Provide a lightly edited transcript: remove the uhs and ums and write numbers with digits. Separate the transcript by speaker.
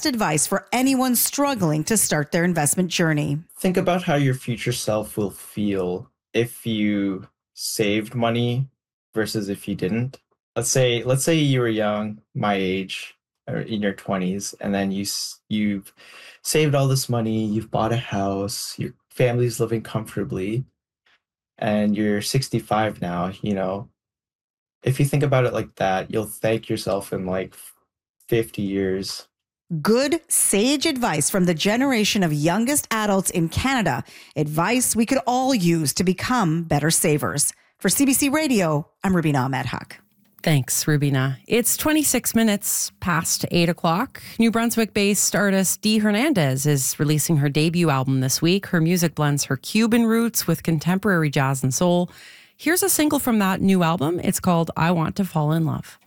Speaker 1: best advice for anyone struggling to start their investment journey.
Speaker 2: Think about how your future self will feel if you saved money versus if you didn't. Let's say you were young, my age, or in your 20s, and then you've saved all this money, you've bought a house, your family's living comfortably, and you're 65 now, if you think about it like that, you'll thank yourself in like 50 years.
Speaker 1: Good, sage advice from the generation of youngest adults in Canada. Advice we could all use to become better savers. For CBC Radio, I'm Rubina Ahmed Huq.
Speaker 3: Thanks, Rubina. It's 26 minutes past 8 o'clock. New Brunswick-based artist Dee Hernandez is releasing her debut album this week. Her music blends her Cuban roots with contemporary jazz and soul. Here's a single from that new album. It's called I Want to Fall in Love.